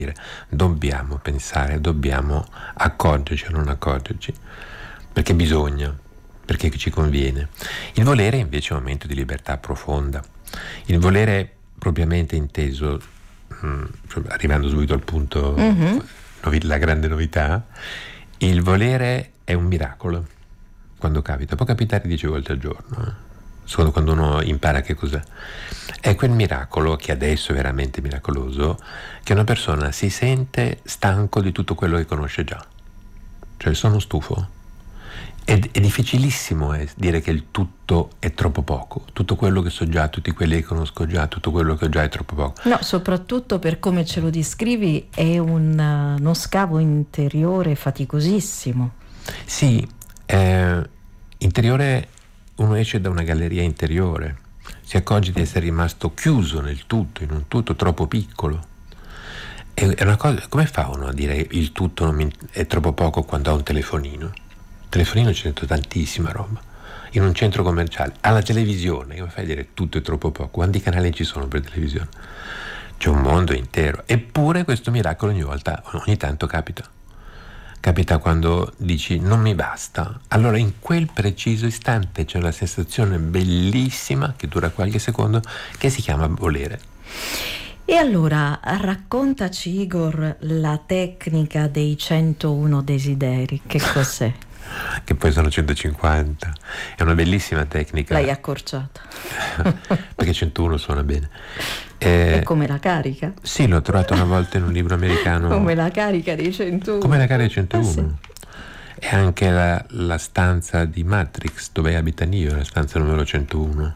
Dobbiamo pensare, dobbiamo accorgerci o non accorgerci, perché bisogna, perché ci conviene. Il volere invece è un momento di libertà profonda. Il volere propriamente inteso, arrivando subito al punto, la grande novità, il volere è un miracolo quando capita. Può capitare 10 volte al giorno, solo quando uno impara che cos'è. È quel miracolo, che adesso è veramente miracoloso, che una persona si sente stanco di tutto quello che conosce già. Cioè, sono stufo. È difficilissimo dire che il tutto è troppo poco. Tutto quello che so già, tutti quelli che conosco già, tutto quello che ho già è troppo poco. No, soprattutto per come ce lo descrivi è uno scavo interiore faticosissimo. Sì, interiore. Uno esce da una galleria interiore, si accorge di essere rimasto chiuso nel tutto, in un tutto troppo piccolo. È una cosa, come fa uno a dire il tutto è troppo poco quando ha un telefonino? Il telefonino c'è dentro tantissima roba. In un centro commerciale, alla televisione, come fai a dire tutto è troppo poco? Quanti canali ci sono per televisione? C'è un mondo intero. Eppure questo miracolo ogni tanto capita. Capita quando dici non mi basta. Allora in quel preciso istante c'è una sensazione bellissima che dura qualche secondo, che si chiama volere. E allora raccontaci, Igor, la tecnica dei 101 desideri. Che cos'è? Che poi sono 150. È una bellissima tecnica. L'hai accorciata. Perché 101 suona bene. E come la carica? Sì, l'ho trovato una volta in un libro americano. Come la carica dei 101. Come la carica dei 101. Sì. E anche la stanza di Matrix, dove abita Neo, la stanza numero 101.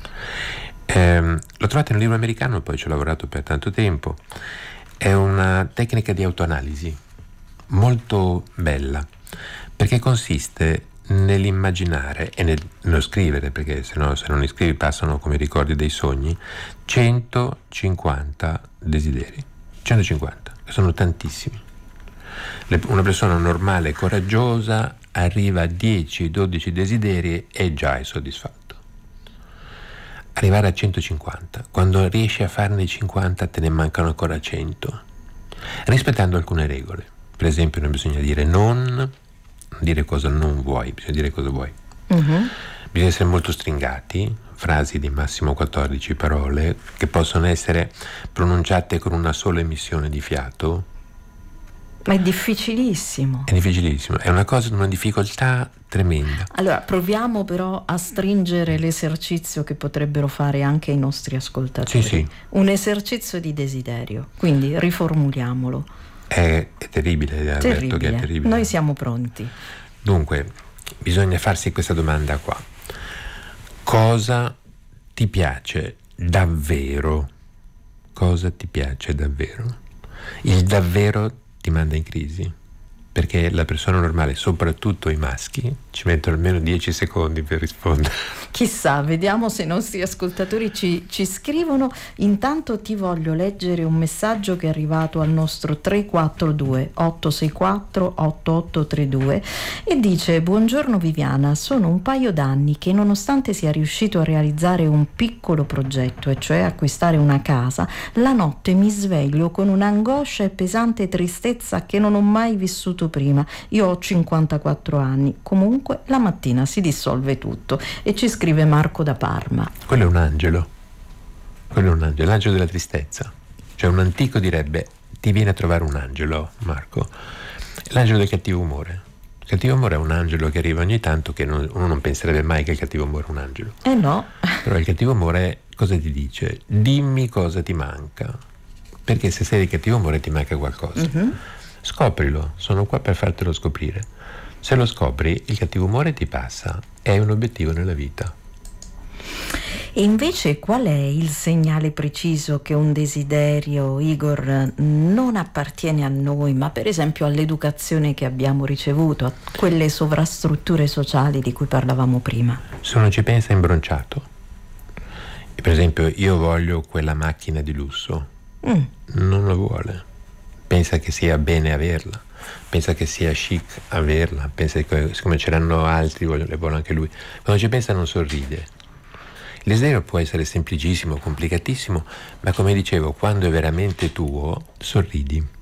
L'ho trovata in un libro americano, poi ci ho lavorato per tanto tempo. È una tecnica di autoanalisi molto bella, perché consiste nell'immaginare e nello scrivere, perché se non li scrivi passano come ricordi dei sogni, 150 desideri. 150, che sono tantissimi. Una persona normale e coraggiosa arriva a 10-12 desideri e già è soddisfatto. Arrivare a 150, quando riesci a farne 50 te ne mancano ancora 100, rispettando alcune regole. Per esempio non bisogna dire cosa non vuoi, bisogna dire cosa vuoi. Bisogna essere molto stringati, frasi di massimo 14 parole che possono essere pronunciate con una sola emissione di fiato. Ma è difficilissimo. È difficilissimo, è una difficoltà tremenda. Allora, proviamo però a stringere l'esercizio che potrebbero fare anche i nostri ascoltatori. Sì. Un esercizio di desiderio, quindi riformuliamolo. È terribile, Alberto, che è terribile. Noi siamo pronti. Dunque, bisogna farsi questa domanda qua. Cosa ti piace davvero? Cosa ti piace davvero? Il davvero ti manda in crisi, perché la persona normale, soprattutto i maschi, ci mettono almeno 10 secondi per rispondere. Chissà, vediamo se i nostri ascoltatori ci scrivono. Intanto ti voglio leggere un messaggio che è arrivato al nostro 342 864 8832 e dice: buongiorno Viviana, sono un paio d'anni che nonostante sia riuscito a realizzare un piccolo progetto, e cioè acquistare una casa, la notte mi sveglio con un'angoscia e pesante tristezza che non ho mai vissuto prima. Io ho 54 anni, comunque la mattina si dissolve tutto. E ci scrive Marco da Parma. Quello è un angelo, l'angelo della tristezza. Cioè un antico direbbe: ti viene a trovare un angelo, Marco. L'angelo del cattivo umore. Il cattivo umore è un angelo che arriva ogni tanto, che uno non penserebbe mai che il cattivo umore è un angelo. No. Però il cattivo umore cosa ti dice? Dimmi cosa ti manca. Perché se sei di cattivo umore ti manca qualcosa. Scoprilo, sono qua per fartelo scoprire. Se lo scopri, il cattivo umore ti passa. È un obiettivo nella vita. E invece qual è il segnale preciso che un desiderio, Igor, non appartiene a noi, ma per esempio all'educazione che abbiamo ricevuto, a quelle sovrastrutture sociali di cui parlavamo prima? Se uno ci pensa, è imbronciato. E per esempio, io voglio quella macchina di lusso. Non la vuole. Pensa che sia bene averla. Pensa che sia chic averla. Pensa che siccome c'erano altri, le vuole anche lui. Quando ci pensa non sorride. Il desiderio può essere semplicissimo, complicatissimo, ma come dicevo, quando è veramente tuo, sorridi.